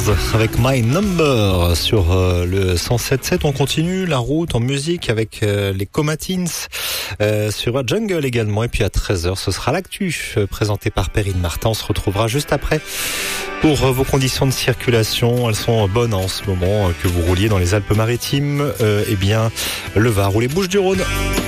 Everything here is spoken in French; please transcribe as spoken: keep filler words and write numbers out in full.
avec My Number sur euh, le cent sept sept. On continue la route en musique avec euh, les Comatines euh, sur Jungle également. Et puis à treize heures, ce sera l'actu euh, présenté par Perrine Martin. On se retrouvera juste après pour euh, vos conditions de circulation. Elles sont bonnes en ce moment, euh, que vous rouliez dans les Alpes-Maritimes, euh, eh bien le Var ou les Bouches-du-Rhône.